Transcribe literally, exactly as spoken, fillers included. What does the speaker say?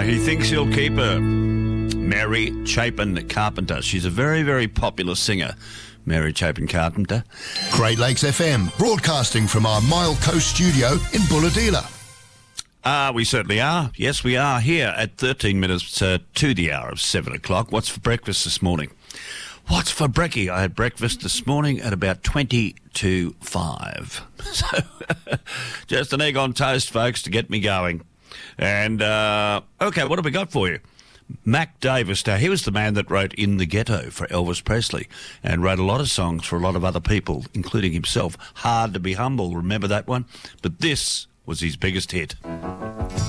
he thinks he'll keep her. Mary Chapin Carpenter. She's a very, very popular singer, Mary Chapin Carpenter. Great Lakes F M, broadcasting from our Mile Coast studio in Bulahdelah. Ah, we certainly are. Yes, we are here at thirteen minutes uh, to the hour of seven o'clock. What's for breakfast this morning? What's for brekkie? I had breakfast this morning at about twenty to five. So, just an egg on toast, folks, to get me going. And, uh, okay, what have we got for you? Mac Davis. Now, he was the man that wrote In the Ghetto for Elvis Presley and wrote a lot of songs for a lot of other people, including himself. Hard to Be Humble, remember that one? But this was his biggest hit.